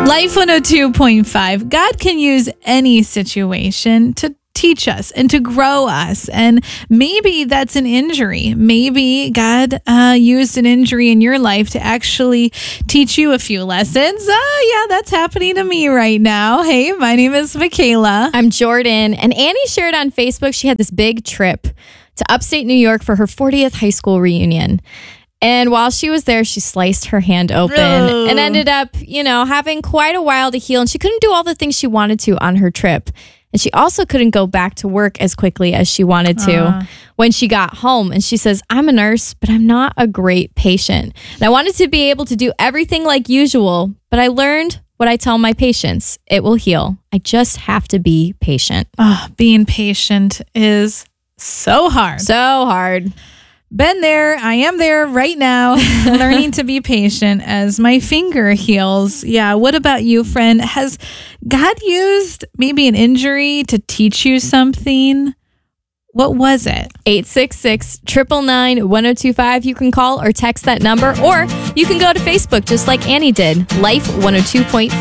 Life 102.5. God can use any situation to teach us and to grow us. And maybe that's an injury. Maybe God used an injury in your life to actually teach you a few lessons. Yeah, that's happening to me right now. Hey, my name is Michaela. I'm Jordan. And Annie shared on Facebook she had this big trip to upstate New York for her 40th high school reunion. And while she was there, she sliced her hand open and ended up, having quite a while to heal. And she couldn't do all the things she wanted to on her trip. And she also couldn't go back to work as quickly as she wanted to when she got home. And she says, I'm a nurse, but I'm not a great patient. And I wanted to be able to do everything like usual, but I learned what I tell my patients. It will heal. I just have to be patient. Being patient is so hard. So hard. Been there. I am there right now, learning to be patient as my finger heals. Yeah. What about you, friend? Has God used maybe an injury to teach you something? What was it? 866-999-1025. You can call or text that number, or you can go to Facebook just like Annie did. Life 102.5.